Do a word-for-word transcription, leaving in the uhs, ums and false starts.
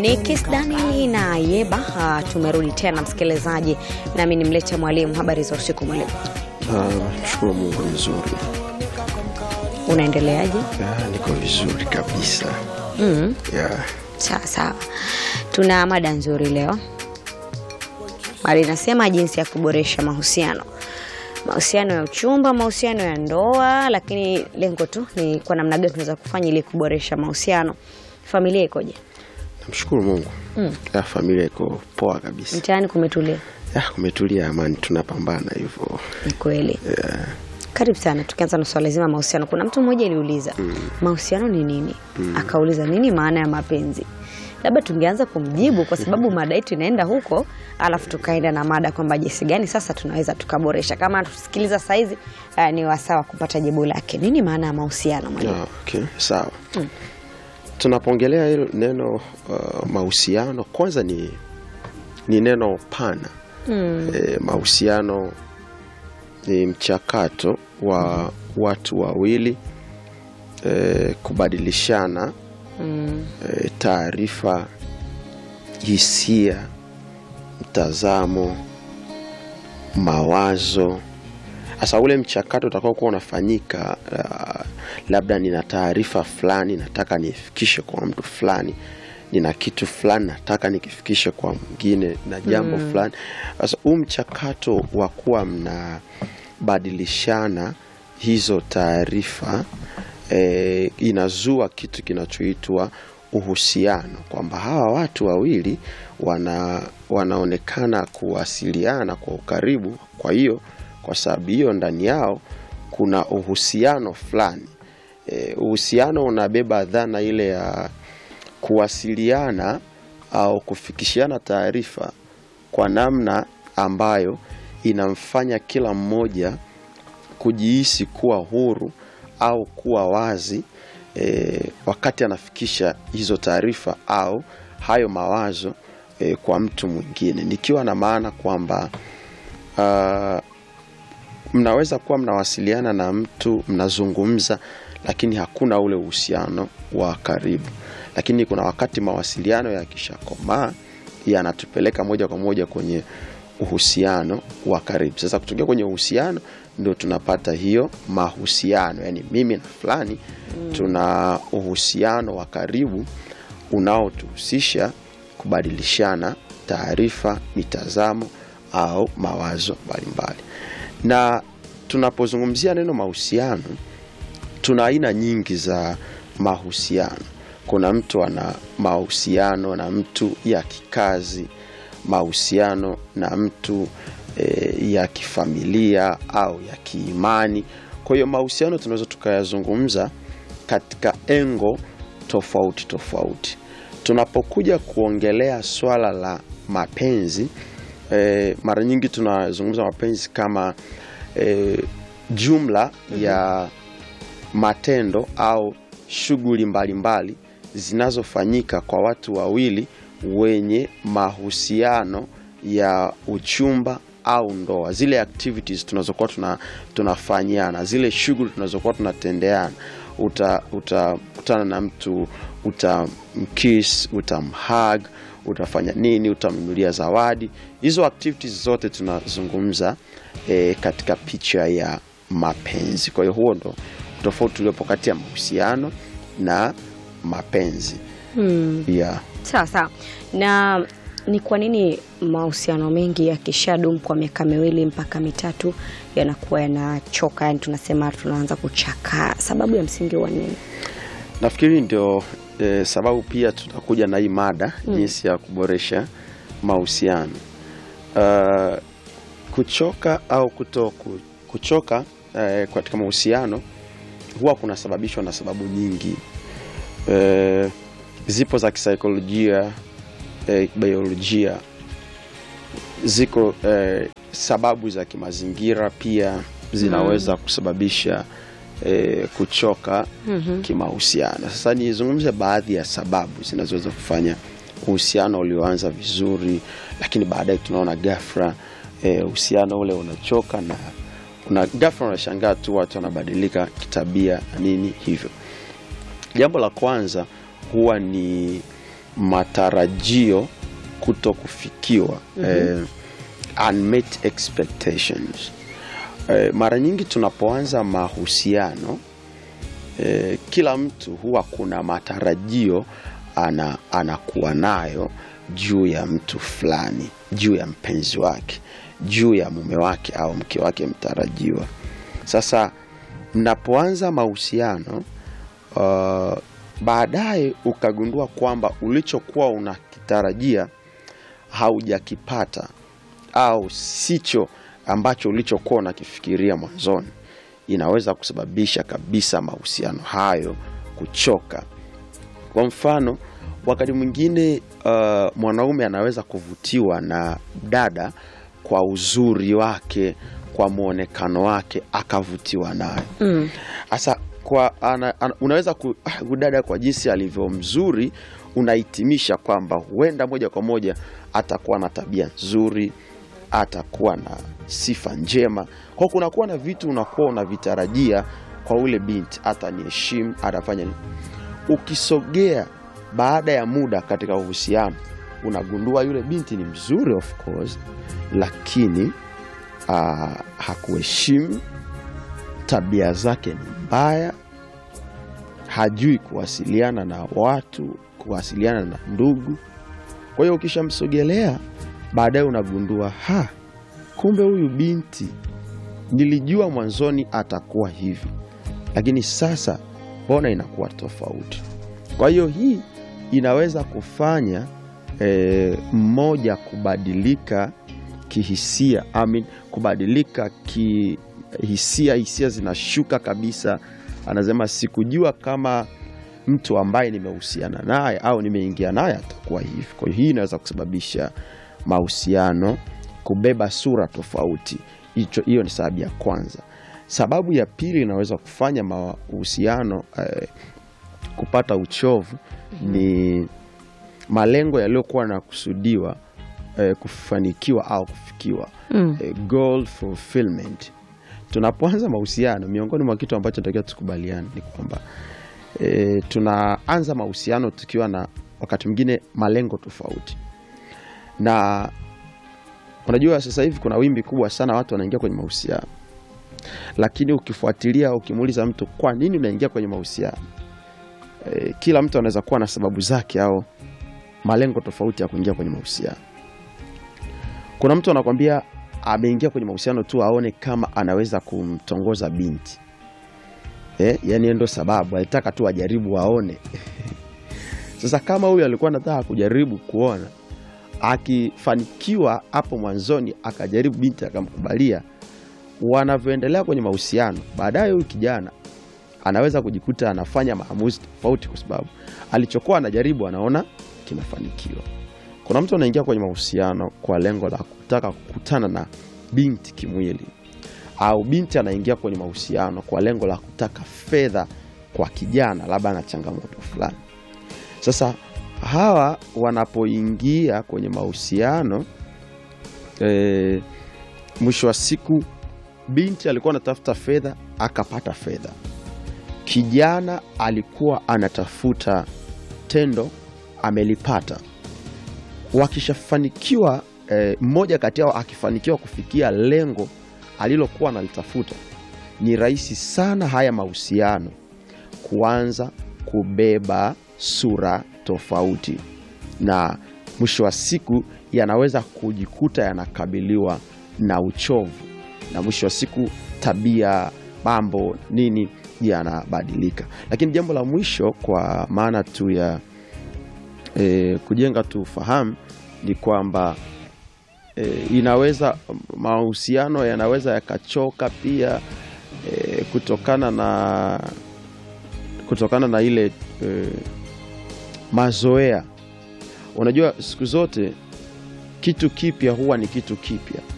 Ni Kiss Daniel na Yeba. Tumerudi tena msikilizaji, nami nimlete mwalimu. Habari za usiku mwalimu? Ah, shukuru Mungu vizuri. Unaendeleaje? Ah, niko vizuri kabisa. Mhm. Yeah. Sawa sawa. Tuna mada nzuri leo. Mada inasema jinsi ya kuboresha mahusiano. Mahusiano ya uchumba, mahusiano ya ndoa, lakini lengo tu ni kwa namna gani tunaweza kufanya ili kuboresha mahusiano. Familia ikoje? Namshukuru Mungu. Mm. Ya familia iko poa kabisa. Mtaani kumetulia. Ya kumetulia, amani, tunapambana hivyo. Ni kweli. Yeah. Karibu sana. Tukianza na swali zima mahusiano. Kuna mtu mmoja aliuliza, mm. mahusiano ni nini? Mm. Akauliza nini maana ya mapenzi? Labda tungeanza kumjibu kwa sababu mada yetu inaenda huko, alafu tukaenda na mada kwamba jinsi gani sasa tunaweza tukaboresha. Kama tusikiliza saizi uh, ni wasawa kupata jibu lake. Nini maana ya mahusiano mwalimu? Yeah, okay, sawa. Mm. Tunapongelea hilo neno uh, mahusiano, kwanza ni ni neno pana. Mm. E, mahusiano ni mchakato wa watu wawili e, kubadilishana mm. e, taarifa, hisia, mtazamo, mawazo. Sasa ule mchakato utakao kuwa unafanyika, uh, labda nina taarifa fulani nataka nifikishe kwa mtu fulani, nina kitu fulani nataka nikifikishe kwa mwingine na jambo mm. fulani. Sasa huu mchakato wa kuwa mnabadilishana hizo taarifa e, inazua kitu kinachoitwa uhusiano, kwamba hawa watu wawili wana wanaonekana kuwasiliana kwa ukaribu. Kwa hiyo kwa sababu hiyo ndani yao kuna uhusiano fulani. E, uhusiano unabeba dhana ile ya kuwasiliana au kufikishiana taarifa kwa namna ambayo inamfanya kila mmoja kujihisi kuwa huru au kuwa wazi e, wakati anafikisha hizo taarifa au hayo mawazo e, kwa mtu mwingine. Nikiwa na maana kwamba uh, mnaweza kuwa mnawasiliana na mtu, mnazungumza, lakini hakuna ule uhusiano wa karibu. Lakini kuna wakati mawasiliano yakishakomaa yanatupeleka moja kwa moja kwenye uhusiano wa karibu. Sasa kutoka kwenye uhusiano ndio tunapata hiyo mahusiano. Yaani mimi na fulani mm. tuna uhusiano wa karibu unaotuhusisha kubadilishana taarifa, mitazamo au mawazo mbalimbali. Na tunapozungumzia neno mahusiano, tuna aina nyingi za mahusiano. Kuna mtu ana mahusiano na mtu ya kikazi, mahusiano na mtu e, ya kifamilia au ya kiimani. Kwa hiyo mahusiano tunaweza tukayazungumza katika engo tofauti tofauti. Tunapokuja kuongelea swala la mapenzi, e, mara nyingi tunazungumza mapenzi kama e, jumla mm-hmm. ya matendo au shughuli mbalimbali zinazofanyika kwa watu wawili wenye mahusiano ya uchumba au ndoa. Zile activities tunazokuwa tuna tunafanyana, zile shughuli tunazokuwa tunatendeana. Uta utakutana na mtu, utamkiss, utamhug, utafanya nini, utamnunulia zawadi. Hizo activities zote tunazungumza e, katika picha ya mapenzi. Kwa hiyo huo ndo tofauti uliopo kati ya mahusiano na mapenzi. Hmm. Yeah. Sawa sawa. Na ni kwa nini mahusiano mengi yakishadumu kwa miaka miwili mpaka mitatu yanakuwa yanachoka, yani tunasema tunaanza kuchaka? Sababu ya msingi wa nini? Nafikiri ndio e, sababu pia tutakuja na hii mada hmm. jinsi ya kuboresha mahusiano. Uh, kuchoka au kuto kuchoka e, katika mahusiano huwa kunasababishwa na sababu nyingi. E, zipo za kisaikolojia, e, biolojia, ziko e, sababu za kimazingira pia zinaweza mm. kusababisha e, kuchoka mm-hmm. kimahusiano. Sasa nizungumze baadhi ya sababu zinazoweza kufanya uhusiano ulioanza vizuri lakini baadaye tunaona ghafla uhusiano e, ule unachoka na una ghafla unashangaa tu watu wanabadilika kitabia na nini hivyo. Jambo la kwanza huwa ni matarajio kuto kufikiwa, Mhm. eh, unmet expectations. Eh, mara nyingi tunapoanza mahusiano, eh, kila mtu huwa kuna matarajio ana, anakuwa nayo juu ya mtu fulani, juu ya mpenzi wake, juu ya mume wake au mke wake mtarajiwa. Sasa mnapoanza mahusiano, uh, baadaye ukagundua kwamba ulichokuwa unakitarajia haujakipata au sicho ambacho ulichokuwa unakifikiria mwanzoni, inaweza kusababisha kabisa mahusiano hayo kuchoka. Kwa mfano, wakati mwingine uh, mwanaume anaweza kuvutiwa na dada kwa uzuri wake, kwa muonekano wake, akavutiwa naye. Mm. Asa kwa ana, ana, unaweza ku, ah, kudada kwa jinsi alivyo mzuri, unahitimisha kwamba huenda moja kwa moja atakuwa na tabia nzuri, atakuwa na sifa njema. Kwa kunakuwa na vitu unakuwa unavitarajia kwa ule binti, ataniheshimu, atafanya nini. Ukisogea baada ya muda katika uhusiano, unagundua yule binti ni mzuri of course, lakini uh, hakuheshimu, tabia zake ni mbaya, hajui kuwasiliana na watu, kuwasiliana na ndugu. Kwa hiyo ukishamsogelea baadaye unagundua, ha, kumbe huyu binti nilijua mwanzoni atakuwa hivi, lakini sasa mbona inakuwa tofauti. Kwa hiyo hii inaweza kufanya e, mmoja kubadilika kihisia, I mean, kubadilika kihisia, hisia zinashuka kabisa. Anasema sikujua kama mtu ambaye nimehusiana naye au nimeingia naye atakuwa hivi. Kwa hiyo hii inaweza kusababisha mahusiano kubeba sura tofauti. Hicho, hiyo ni sababu ya kwanza. Sababu ya pili inaweza kufanya mahusiano eh, kupata uchovu ni malengo yaliyokuwa na kusudiwa eh, kufanikiwa au kufikiwa. Mm. eh, goal fulfillment. Tunapoanza mahusiano, miongoni mwa kitu ambacho tunatakiwa tukubaliane ni kwamba e, tunaanza mahusiano tukiwa na wakati mwingine malengo tofauti. Na unajua sasa hivi kuna wimbi kubwa sana watu wanaingia kwenye mahusiano, lakini ukifuatilia, ukimuuliza mtu kwa nini unaingia kwenye mahusiano, e, kila mtu anaweza kuwa na sababu zake au malengo tofauti ya kuingia kwenye mahusiano. Kuna mtu anakuambia ameingia kwenye mahusiano tu aone kama anaweza kumtongoza binti. Eh, yani ndio sababu alitaka tu ajaribu aone. Sasa kama huyu alikuwa anataka kujaribu kuona, akifanikiwa hapo mwanzoni akajaribu binti akamkubalia, wanavyoendelea kwenye mahusiano, baadaye huyu kijana anaweza kujikuta anafanya maamuzi tofauti kwa sababu alichokuwa anajaribu anaona kinafanikiwa. Kuna mtu anaingia kwenye mahusiano kwa lengo la kutaka kukutana na binti kimwili, au binti anaingia kwenye mahusiano kwa lengo la kutaka fedha kwa kijana, labda ana changamoto fulani. Sasa hawa wanapoingia kwenye mahusiano, e, mwisho wa siku binti alikuwa anatafuta fedha akapata fedha, kijana alikuwa anatafuta tendo amelipata. Wakishafanikiwa, e, mmoja kati yao akifanikiwa kufikia lengo alilokuwa analitafuta, ni rahisi sana haya mahusiano kuanza kubeba sura tofauti, na mwisho wa siku yanaweza kujikuta yanakabiliwa na uchovu, na mwisho wa siku tabia, mambo nini yanabadilika. Lakini jambo la mwisho, kwa maana tu ya e, kujenga tu fahamu, ni kwamba e, inaweza mahusiano yanaweza yakachoka pia e, kutokana na kutokana na ile e, mazoea. Unajua siku zote kitu kipya huwa ni kitu kipya.